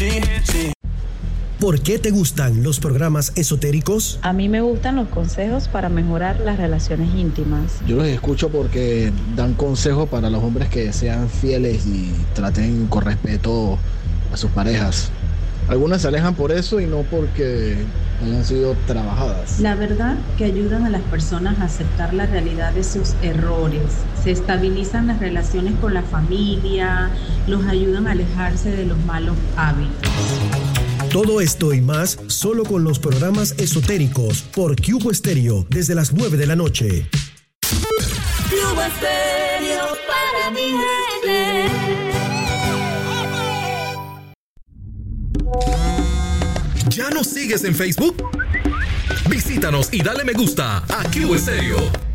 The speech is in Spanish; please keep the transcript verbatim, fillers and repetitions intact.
sí, sí. ¿Por qué te gustan los programas esotéricos? A mí me gustan los consejos para mejorar las relaciones íntimas. Yo los escucho porque dan consejos para los hombres que sean fieles y traten con respeto a sus parejas. Algunas se alejan por eso y no porque hayan sido trabajadas. La verdad que ayudan a las personas a aceptar la realidad de sus errores. Se estabilizan las relaciones con la familia, los ayudan a alejarse de los malos hábitos. Todo esto y más solo con los programas esotéricos por Cubo Estéreo desde las nueve de la noche. Cubo Estéreo para mi gente. ¿Ya nos sigues en Facebook? Visítanos y dale me gusta a Cubo Estéreo.